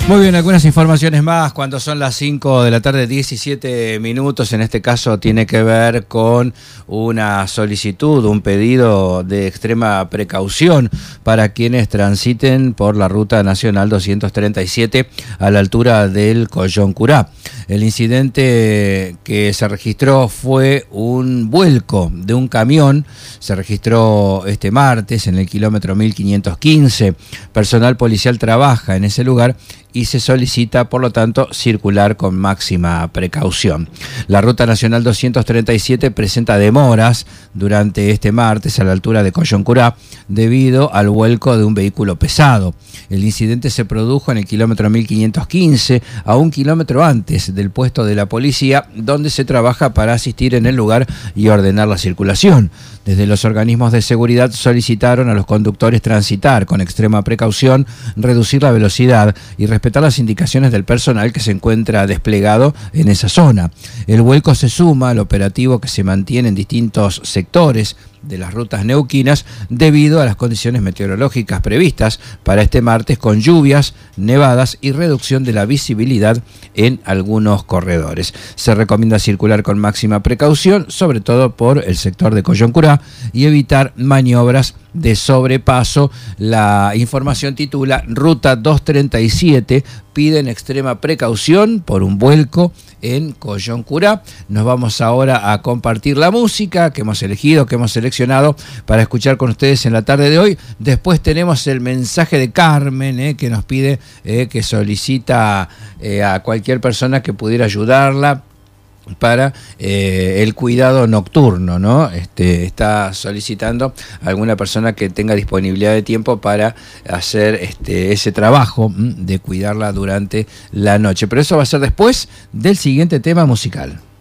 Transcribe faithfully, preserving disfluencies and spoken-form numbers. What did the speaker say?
Muy bien, algunas informaciones más cuando son las cinco de la tarde, diecisiete minutos. En este caso tiene que ver con una solicitud, un pedido de extrema precaución para quienes transiten por la Ruta Nacional doscientos treinta y siete a la altura del Collón Curá. El incidente que se registró fue un vuelco de un camión. Se registró este martes en el kilómetro mil quinientos quince. Personal policial trabaja en ese lugar y se solicita, por lo tanto, circular con máxima precaución. La Ruta Nacional doscientos treinta y siete presenta demoras durante este martes a la altura de Collón Curá debido al vuelco de un vehículo pesado. El incidente se produjo en el kilómetro mil quinientos quince, a un kilómetro antes del puesto de la policía, donde se trabaja para asistir en el lugar y ordenar la circulación. Desde los organismos de seguridad solicitaron a los conductores transitar con extrema precaución, reducir la velocidad y respetar las indicaciones del personal que se encuentra desplegado en esa zona. El vuelco se suma al operativo que se mantiene en distintos sectores de las rutas neuquinas debido a las condiciones meteorológicas previstas para este martes, con lluvias, nevadas y reducción de la visibilidad en algunos corredores. Se recomienda circular con máxima precaución, sobre todo por el sector de Collón Curá, y evitar maniobras de sobrepaso. La información titula: Ruta doscientos treinta y siete piden extrema precaución por un vuelco en Collón Curá. Nos vamos ahora a compartir la música que hemos elegido, que hemos seleccionado para escuchar con ustedes en la tarde de hoy. Después tenemos el mensaje de Carmen, eh, que nos pide, eh, que solicita eh, a cualquier persona que pudiera ayudarla para eh, el cuidado nocturno, ¿no? Este, está solicitando a alguna persona que tenga disponibilidad de tiempo para hacer este, ese trabajo de cuidarla durante la noche. Pero eso va a ser después del siguiente tema musical.